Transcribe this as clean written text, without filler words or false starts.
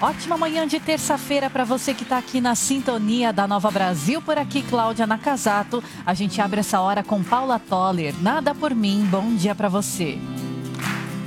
Ótima manhã de terça-feira para você que está aqui na sintonia da Nova Brasil. Por aqui, Cláudia Nakazato. A gente abre essa hora com Paula Toller. Nada por mim. Bom dia para você.